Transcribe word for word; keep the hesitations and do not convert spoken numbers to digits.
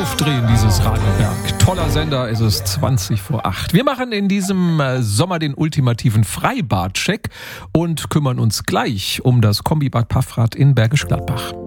aufdrehen, dieses Radiowerk. Toller Sender, ist es zwanzig vor acht. Wir machen in diesem Sommer den ultimativen Freibad-Check und kümmern uns gleich um das Kombibad Paffrath in Bergisch Gladbach.